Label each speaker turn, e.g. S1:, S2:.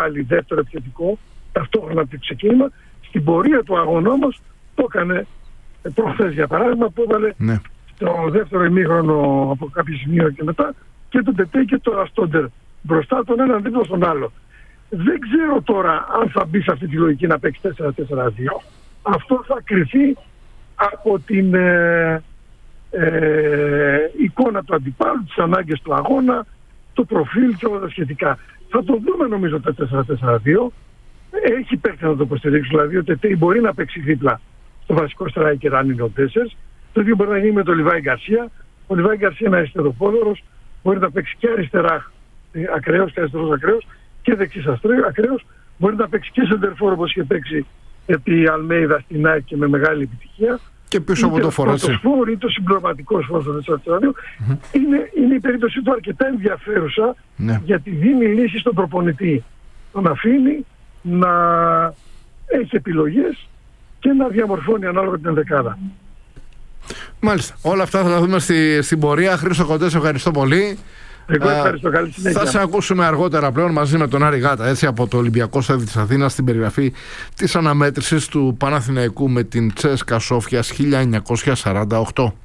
S1: βάλει δεύτερο επιθετικό ταυτόχρονα από το ξεκίνημα. Στην πορεία του αγώνα όμως το έκανε προχθές, για παράδειγμα, που έβαλε στο δεύτερο ημίχρονο από κάποιο σημείο και μετά και τον Τετέ και τον Αστόντερ μπροστά, τον έναν δίπλα στον άλλο. Δεν ξέρω τώρα αν θα μπει σε αυτή τη λογική να παίξει 4-4-2. Αυτό θα κρυφεί από την εικόνα του αντιπάλου, τις ανάγκες του αγώνα, το προφίλ και όλα τα σχετικά. Θα το δούμε νομίζω το 4-4-2. Έχει παίκτη να το υποστηρίξει. Δηλαδή ο Τετέι μπορεί να παίξει δίπλα στο βασικό striker αν είναι ο 4. Το ίδιο μπορεί να γίνει με τον Λιβάη Γκαρσία. Ο Λιβάη Γκαρσία είναι αριστεροπόδωρος. Μπορεί να παίξει και αριστερά ακραίος και αριστερός ακραίος και δεξής ακραίος. Μπορεί να παίξει και σεντερφόρ όπως είχε παίξει επί Αλμέιδα στην ΑΕΚ και με μεγάλη επιτυχία.
S2: Και πίσω από το φοράτσι.
S1: Ή το συμπληρωματικό σφόρ στο 4-4-2. Είναι η περίπτωσή του αρκετά ενδιαφέρουσα γιατί δίνει λύση στον προπονητή. Τον αφήνει να έχει επιλογές και να διαμορφώνει ανάλογα την ενδεκάδα.
S2: Μάλιστα. Όλα αυτά θα τα δούμε στην πορεία. Χρήστο Κοντέ, σε ευχαριστώ πολύ.
S1: Εγώ ευχαριστώ. Καλή συνέχεια.
S2: Θα σε ακούσουμε αργότερα πλέον μαζί με τον Άρη Γάτα, έτσι, από το Ολυμπιακό Στάδιο της Αθήνας, στην περιγραφή της αναμέτρησης του Παναθηναϊκού με την Τσέσκα Σόφιας 1948.